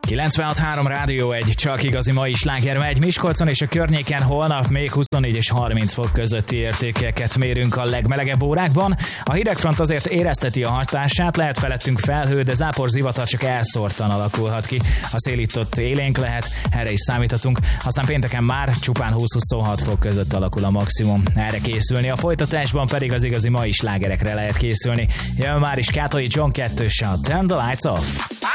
96.3 Rádió 1, csak igazi mai sláger megy. Miskolcon és a környéken holnap még 24 és 30 fok közötti értékeket mérünk a legmelegebb órákban. A hidegfront azért érezteti a hatását, lehet felettünk felhő, de záporzivatar csak elszórtan alakulhat ki. A szél itt ott élénk lehet, erre is számíthatunk. Aztán pénteken már csupán 20-26 fok között alakul a maximum. Erre készülni, a folytatásban pedig az igazi mai slágerekre lehet készülni. Jön már is Kátai John 2-s a Turn the Lights Off.